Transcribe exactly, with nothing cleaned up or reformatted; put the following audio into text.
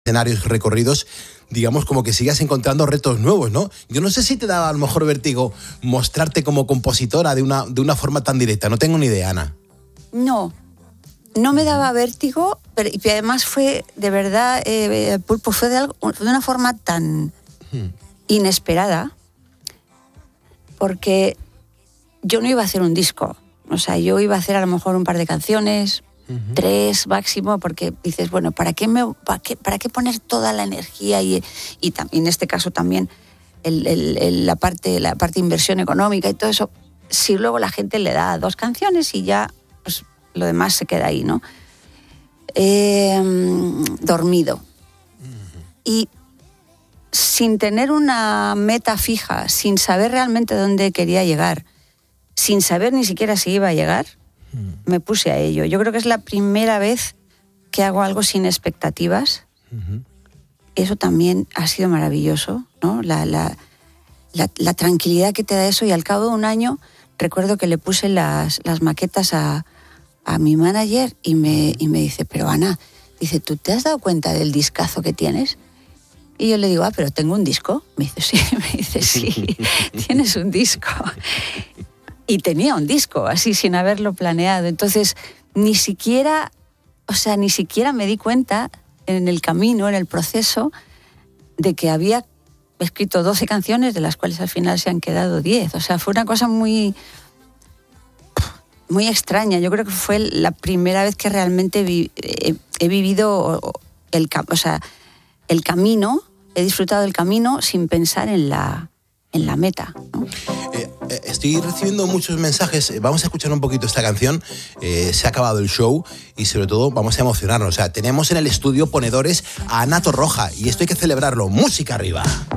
escenarios recorridos, digamos, como que sigas encontrando retos nuevos, ¿no? Yo no sé si te daba a lo mejor vértigo mostrarte como compositora de una, de una forma tan directa, no tengo ni idea, Ana. No, no me daba vértigo, pero y además fue, de verdad, eh, Pulpo, fue de, algo, de una forma tan hmm. inesperada, porque yo no iba a hacer un disco, o sea, yo iba a hacer a lo mejor un par de canciones, uh-huh. tres máximo, porque dices, bueno, ¿para qué, me, para qué, para qué poner toda la energía y, y, y en este caso también el, el, el, la, parte, la parte de inversión económica y todo eso, si luego la gente le da dos canciones y ya pues, lo demás se queda ahí, ¿no? Eh, dormido. Uh-huh. Y sin tener una meta fija, sin saber realmente dónde quería llegar, sin saber ni siquiera si iba a llegar, uh-huh. me puse a ello. Yo creo que es la primera vez que hago algo sin expectativas. Uh-huh. Eso también ha sido maravilloso, ¿no? La, la, la, la tranquilidad que te da eso, y al cabo de un año recuerdo que le puse las, las maquetas a, a mi manager y me, y me dice, pero Ana, dice, ¿tú te has dado cuenta del discazo que tienes? Y yo le digo, ah, pero tengo un disco. Me dice, sí, me dice, sí, tienes un disco. Y tenía un disco, así sin haberlo planeado. Entonces, ni siquiera, o sea, ni siquiera me di cuenta en el camino, en el proceso, de que había escrito doce canciones, de las cuales al final se han quedado diez. O sea, fue una cosa muy, muy extraña. Yo creo que fue la primera vez que realmente vi, he, he vivido el, o sea, el camino, he disfrutado del camino sin pensar en la, en la meta, ¿no? Eh, eh, estoy recibiendo muchos mensajes. Vamos a escuchar un poquito esta canción. Eh, se ha acabado el show y sobre todo vamos a emocionarnos. O sea, tenemos en el estudio ponedores a Ana Torroja y esto hay que celebrarlo. Música arriba.